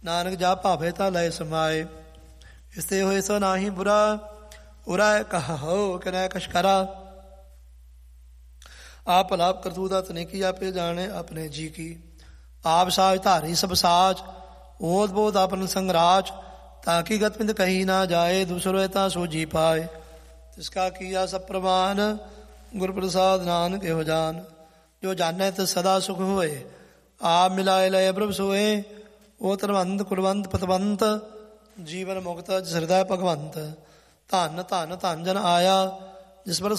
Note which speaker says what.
Speaker 1: ਨਾਨਕ ਜਾ ਭਾਵੇ ਤਾਂ ਲੈ ਸਮਾਏ। ਇਸਤੇ ਹੋਏ ਸੋ ਨਾਹੀ ਬੁਰਾ, ਉਰਾ ਕਹੋ ਕਿਨੈ ਕਛ ਕਰਾ। ਆਪ ਭਲਾ ਕਰਤੂਤ ਤਨੇ ਕੀ ਆਪੇ ਜਾਣੇ ਆਪਣੇ ਜੀ ਕੀ। ਆਪ ਸਾਜ ਧਾਰੀ ਸਭ ਸਾਜ, ਓਤ ਬੋਧ ਆਪਨ ਸੰਗਰਾਜ। ਤਾकि गतपिंद कहीं ना जाए, दूसरो ता सो जी पाए। तिसका किया सब प्रमाण, गुर प्रसाद नानक एहो जान। जो जाने तिस सदा सुख होए, आप मिलाए लय प्रभ सोए। ओ तरवंत कुलवंत पतवंत, जीवन मुक्त जिस हृदय भगवंत। धन धन धन जन आया, जिस पर